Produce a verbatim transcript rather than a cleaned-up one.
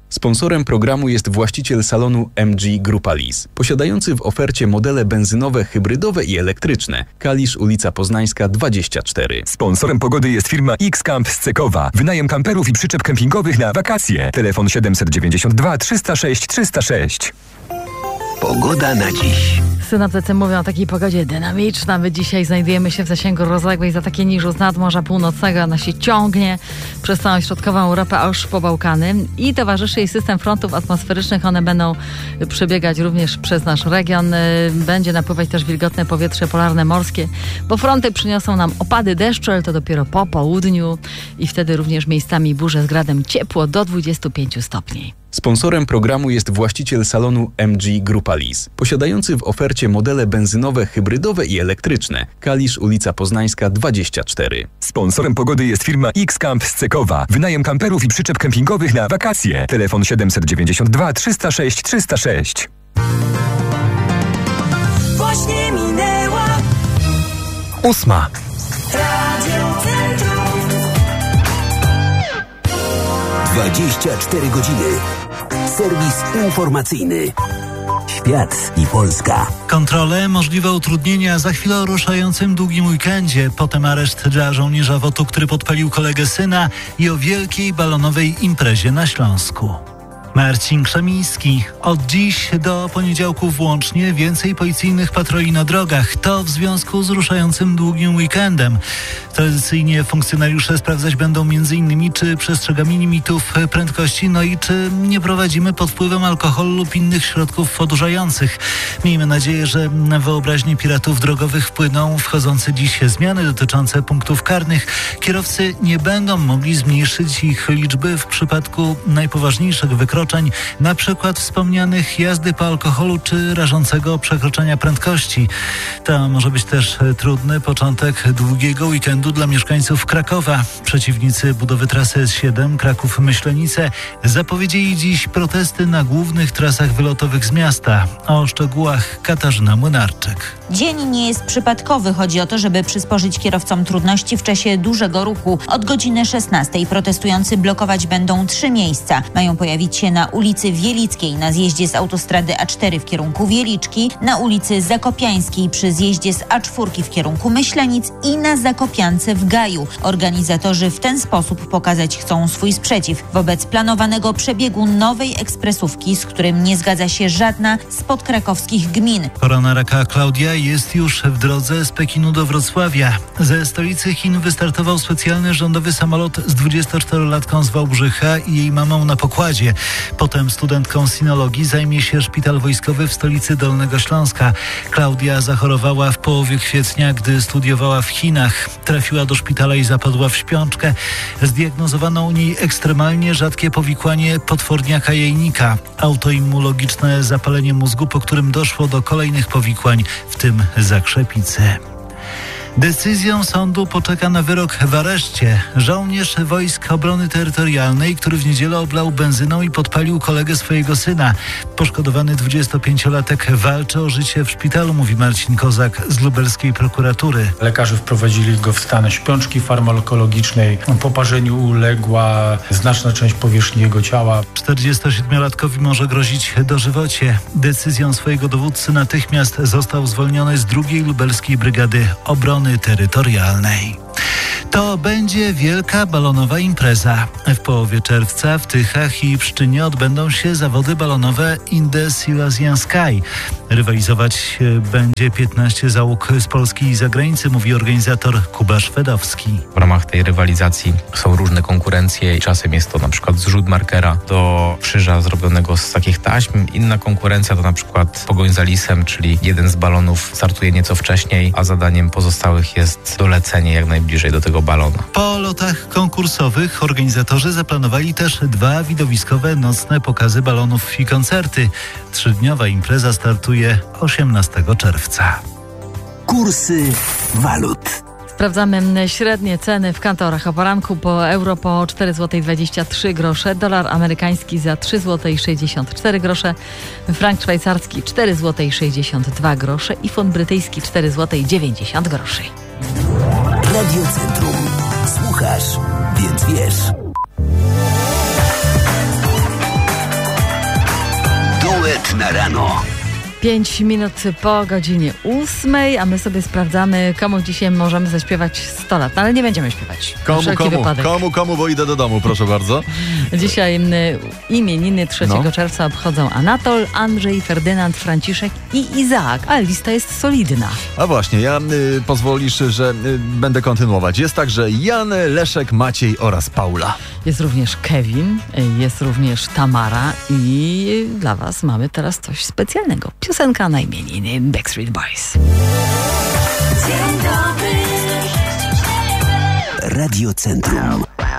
Sponsorem programu jest właściciel salonu M G Grupa Lease, posiadający w ofercie modele benzynowe, hybrydowe i elektryczne. Kalisz, ulica Poznańska dwadzieścia cztery. Sponsorem pogody jest firma X-Camp z Cekowa. Wynajem kamperów i przyczep kempingowych na wakacje. Telefon siedemset dziewięćdziesiąt dwa trzysta sześć trzysta sześć. Pogoda na dziś. Synoptycy mówią o takiej pogodzie dynamiczna. My dzisiaj znajdujemy się w zasięgu rozległej Zatoki Niżu z nadmorza północnego. Ona się ciągnie przez całą środkową Europę aż po Bałkany i towarzyszy jej system frontów atmosferycznych. One będą przebiegać również przez nasz region. Będzie napływać też wilgotne powietrze polarne morskie, bo fronty przyniosą nam opady deszczu, ale to dopiero po południu i wtedy również miejscami burze z gradem, ciepło do dwudziestu pięciu stopni. Sponsorem programu jest właściciel salonu M G Grupa Lease, posiadający w ofercie modele benzynowe, hybrydowe i elektryczne. Kalisz, ulica Poznańska dwadzieścia cztery. Sponsorem pogody jest firma X-Camp z Cekowa. Wynajem kamperów i przyczep kempingowych na wakacje. Telefon siedemset dziewięćdziesiąt dwa trzysta sześć trzysta sześć. Właśnie minęła Ósma. Radio Centrum. dwadzieścia cztery godziny. Serwis informacyjny. Świat i Polska. Kontrole, możliwe utrudnienia za chwilę o ruszającym długim weekendzie. Potem areszt dla żołnierza W O T-u, który podpalił kolegę syna i o wielkiej balonowej imprezie na Śląsku. Marcin Krzemiński. Od dziś do poniedziałku włącznie więcej policyjnych patroli na drogach. To w związku z ruszającym długim weekendem. Tradycyjnie funkcjonariusze sprawdzać będą między innymi, czy przestrzegamy limitów prędkości, no i czy nie prowadzimy pod wpływem alkoholu lub innych środków odurzających. Miejmy nadzieję, że na wyobraźnię piratów drogowych wpłyną wchodzące dziś zmiany dotyczące punktów karnych. Kierowcy nie będą mogli zmniejszyć ich liczby w przypadku najpoważniejszych wykroczeń, na przykład wspomnianych jazdy po alkoholu czy rażącego przekroczenia prędkości. To może być też trudny początek długiego weekendu dla mieszkańców Krakowa. Przeciwnicy budowy trasy S siedem Kraków-Myślenice zapowiedzieli dziś protesty na głównych trasach wylotowych z miasta. O szczegółach Katarzyna Młynarczyk. Dzień nie jest przypadkowy. Chodzi o to, żeby przysporzyć kierowcom trudności w czasie dużego ruchu. Od godziny szesnastej protestujący blokować będą trzy miejsca. Mają pojawić się na ulicy Wielickiej na zjeździe z autostrady A cztery w kierunku Wieliczki, na ulicy Zakopiańskiej przy zjeździe z A cztery w kierunku Myślenic i na Zakopiance w Gaju. Organizatorzy w ten sposób pokazać chcą swój sprzeciw wobec planowanego przebiegu nowej ekspresówki, z którym nie zgadza się żadna z podkrakowskich gmin. Koronaraka Klaudia jest już w drodze z Pekinu do Wrocławia. Ze stolicy Chin wystartował specjalny rządowy samolot z dwudziestoczterolatką z Wałbrzycha i jej mamą na pokładzie. Potem studentką sinologii zajmie się szpital wojskowy w stolicy Dolnego Śląska. Klaudia zachorowała w połowie kwietnia, gdy studiowała w Chinach. Trafiła do szpitala i zapadła w śpiączkę. Zdiagnozowano u niej ekstremalnie rzadkie powikłanie potworniaka jajnika. Autoimmunologiczne zapalenie mózgu, po którym doszło do kolejnych powikłań, w tym zakrzepicy. Decyzją sądu poczeka na wyrok w areszcie. Żołnierz Wojsk Obrony Terytorialnej, który w niedzielę oblał benzyną i podpalił kolegę swojego syna. Poszkodowany dwudziestopęciolatek walczy o życie w szpitalu, mówi Marcin Kozak z lubelskiej prokuratury. Lekarze wprowadzili go w stan śpiączki farmakologicznej. Poparzeniu uległa znaczna część powierzchni jego ciała. czterdziestosiedmiolatkowi może grozić dożywocie. Decyzją swojego dowódcy natychmiast został zwolniony z drugiej lubelskiej brygady obrony terytorialnej. To będzie wielka balonowa impreza. W połowie czerwca w Tychach i Pszczynie odbędą się zawody balonowe In the Silesian Sky. Rywalizować będzie piętnaście załóg z Polski i zagranicy, mówi organizator Kuba Szwedowski. W ramach tej rywalizacji są różne konkurencje i czasem jest to na przykład zrzut markera do krzyża zrobionego z takich taśm. Inna konkurencja to na przykład pogoń za lisem, czyli jeden z balonów startuje nieco wcześniej, a zadaniem pozostałych jest dolecenie jak najbliżej do tego balona. Po lotach konkursowych organizatorzy zaplanowali też dwa widowiskowe nocne pokazy balonów i koncerty. Trzydniowa impreza startuje osiemnastego czerwca. Kursy walut. Sprawdzamy średnie ceny w kantorach o poranku. Po euro po cztery złote dwadzieścia trzy grosze, dolar amerykański za trzy złote sześćdziesiąt cztery grosze, frank szwajcarski cztery złote sześćdziesiąt dwa grosze i funt brytyjski cztery złote dziewięćdziesiąt groszy. Radio Centrum. Słuchasz, więc wiesz. Trójka rano. Pięć minut po godzinie ósmej, a my sobie sprawdzamy, komu dzisiaj możemy zaśpiewać sto lat. No, ale nie będziemy śpiewać. Na Komu, wszelki komu, wypadek. komu, komu, bo idę do domu, proszę bardzo. Dzisiaj m, imieniny trzeciego No. czerwca obchodzą Anatol, Andrzej, Ferdynand, Franciszek i Izaak, a lista jest solidna. A właśnie, ja y, pozwolisz, że y, będę kontynuować. Jest także Jan, Leszek, Maciej oraz Paula. Jest również Kevin, jest również Tamara i dla was mamy teraz coś specjalnego. Piosenka na imieniny Backstreet Boys. Dzień dobry. Radio Centrum.